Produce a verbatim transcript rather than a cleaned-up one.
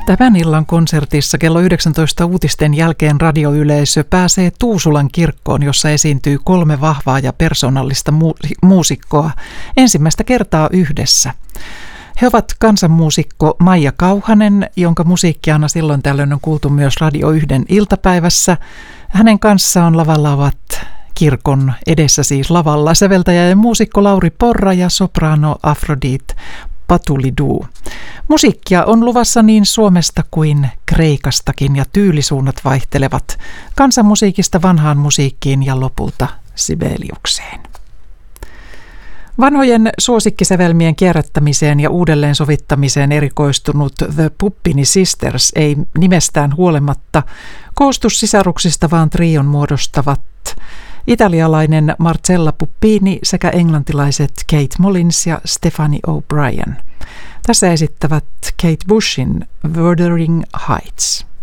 Tämän illan konsertissa kello yhdeksäntoista uutisten jälkeen radioyleisö pääsee Tuusulan kirkkoon, jossa esiintyy kolme vahvaa ja persoonallista mu- muusikkoa ensimmäistä kertaa yhdessä. He ovat kansanmuusikko Maija Kauhanen, jonka musiikkiana silloin tällöin on kuultu myös Radio yhden iltapäivässä. Hänen kanssaan lavalla ovat kirkon edessä siis lavalla säveltäjä ja muusikko Lauri Porra ja sopraano Afrodite Patulidou. Musiikkia on luvassa niin Suomesta kuin Kreikastakin ja tyylisuunnat vaihtelevat kansanmusiikista vanhaan musiikkiin ja lopulta Sibeliukseen. Vanhojen suosikkisävelmien kierrättämiseen ja uudelleensovittamiseen erikoistunut The Puppini Sisters ei nimestään huolimatta koostu sisaruksista, vaan trion muodostavat italialainen Marcella Puppini sekä englantilaiset Kate Mullins ja Stephanie O'Brien. Tässä esittävät Kate Bushin Wuthering Heights.